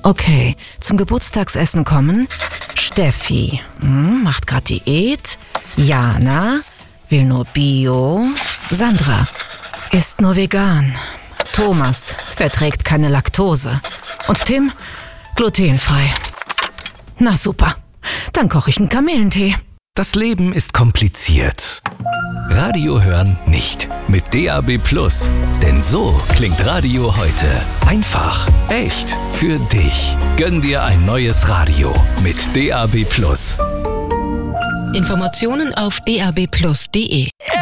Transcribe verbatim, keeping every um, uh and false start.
Okay, zum Geburtstagsessen kommen Steffi, hm, macht grad Diät. Jana, will nur Bio. Sandra, isst nur vegan. Thomas, verträgt keine Laktose. Und Tim, glutenfrei. Na super, dann koche ich einen Kamillentee. Das Leben ist kompliziert. Radio hören nicht. Mit D A B Plus. Denn so klingt Radio heute. Einfach, echt, für dich. Gönn dir ein neues Radio mit D A B Plus. Informationen auf d a b plus punkt d e.